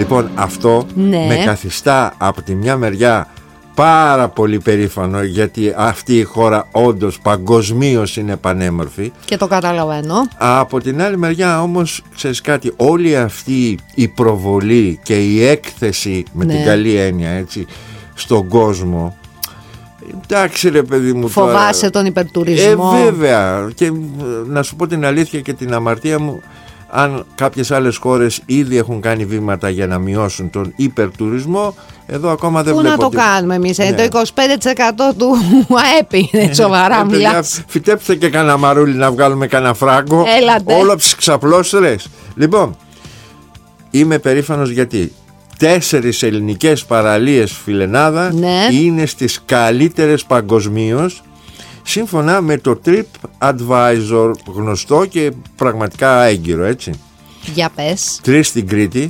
Λοιπόν, αυτό με καθιστά από τη μια μεριά πάρα πολύ περήφανο, γιατί αυτή η χώρα όντως παγκοσμίως είναι πανέμορφη. Και το καταλαβαίνω. Από την άλλη μεριά όμως, ξέρεις κάτι, όλη αυτή η προβολή και η έκθεση, με την καλή έννοια, έτσι, στον κόσμο, εντάξει ρε παιδί μου. Φοβάσαι τώρα τον υπερτουρισμό? Βέβαια. Και να σου πω την αλήθεια και την αμαρτία μου, αν κάποιες άλλες χώρες ήδη έχουν κάνει βήματα για να μειώσουν τον υπερτουρισμό, εδώ ακόμα δεν βλέπω. Πού να το κάνουμε εμείς, το 25% του ΑΕΠ είναι, σοβαρά μιλάς. Φυτέψτε και κανένα μαρούλι να βγάλουμε κανένα φράγκο. Έλατε. Όλο από τις ξαπλώστερες. Λοιπόν, είμαι περήφανος γιατί 4 ελληνικές παραλίες, φιλενάδα, είναι στις καλύτερες παγκοσμίως, σύμφωνα με το Trip Advisor, γνωστό και πραγματικά έγκυρο, έτσι. Για πες. 3 στην Κρήτη.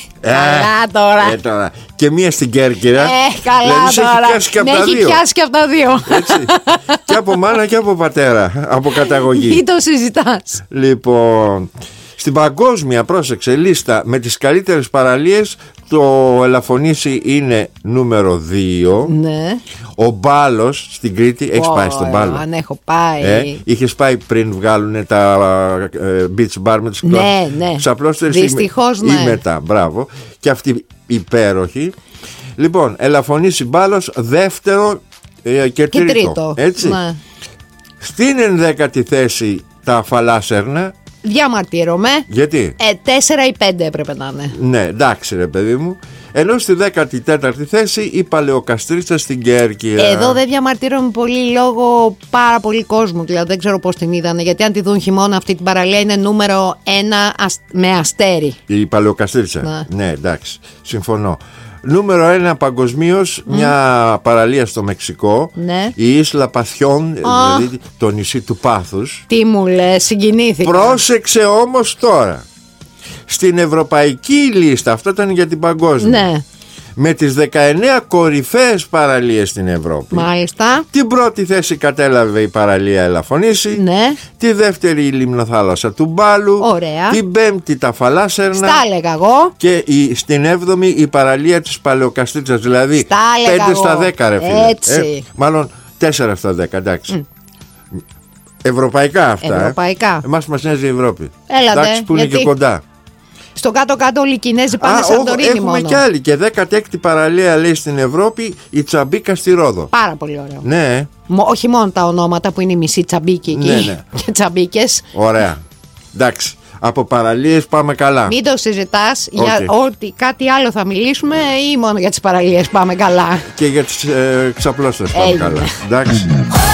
Καλά τώρα. Και 1 στην Κέρκυρα. Καλά δηλαδή, τώρα. Με έχει πιάσει και από τα δύο. Έτσι. Και από μάνα και από πατέρα. Από καταγωγή. Ή το συζητάς. Λοιπόν, στην παγκόσμια, πρόσεξε, λίστα με τις καλύτερες παραλίες, το Ελαφωνήσι είναι νούμερο 2. Ναι. Ο Μπάλος στην Κρήτη. Έχεις πάει στον Μπάλο? Αν έχω πάει. Είχες πάει πριν βγάλουν τα beach bar με τις ξαπλώστερες? Δυστυχώς ή μετά. Μπράβο. Και αυτή υπέροχη. Λοιπόν, Ελαφωνήσι, Μπάλος, δεύτερο και τρίτο. Έτσι. Ναι. Στην 11η θέση τα Αφαλάσσερνα. Διαμαρτύρομαι. Γιατί? 4 ή 5 έπρεπε να είναι. Ναι, εντάξει ρε παιδί μου. Ενώ στη 14η θέση η Παλαιοκαστρίτσα στην Κέρκυρα. Εδώ δεν διαμαρτύρομαι πολύ λόγω πάρα πολύ κόσμου. Δηλαδή δεν ξέρω πώς την είδανε. Γιατί αν τη δουν χειμώνα, αυτή την παραλία είναι νούμερο 1 με αστέρι. Η Παλαιοκαστρίτσα. Ναι, εντάξει. Συμφωνώ. Νούμερο 1 παγκοσμίως, μια παραλία στο Μεξικό. Ναι. Η Ίσλα Πασιόν, δηλαδή το νησί του πάθους. Τι μου λες, συγκινήθηκα. Πρόσεξε όμως τώρα. Στην ευρωπαϊκή λίστα, αυτό ήταν για την παγκόσμια. Ναι. Με τις 19 κορυφαίες παραλίες στην Ευρώπη. Μάλιστα. Την πρώτη θέση κατέλαβε η παραλία Ελαφωνήσι. Ναι. Τη δεύτερη η λιμνοθάλασσα του Μπάλου. Ωραία. Την πέμπτη τα Αφαλάσσερνα. Στα έλεγα εγώ. Και στην 7η η παραλία της Παλαιοκαστρίτσας. Δηλαδή 5 στα 10 ρε φίλε. Έτσι. Μάλλον 4 στα 10, εντάξει. Ευρωπαϊκά αυτά. Ευρωπαϊκά. Εμάς μας νοιάζει η Ευρώπη. Έλατε. Εντάξει, που είναι και κοντά. Στο κάτω-κάτω όλοι οι Κινέζοι πάνε Σαντορίνη μόνο. Έχουμε κι άλλη. Και 16η παραλία λέει στην Ευρώπη η Τσαμπίκα στη Ρόδο. Πάρα πολύ ωραίο. Ναι. Όχι μόνο τα ονόματα που είναι η μισή Τσαμπίκη εκεί. Ναι. Και Τσαμπίκες. Ωραία. Εντάξει. Από παραλίες πάμε καλά. Μην το συζητάς. Για ότι κάτι άλλο θα μιλήσουμε ή μόνο για τις παραλίες πάμε καλά? Και για τις ξαπλώστερες πάμε καλά. Εντάξει.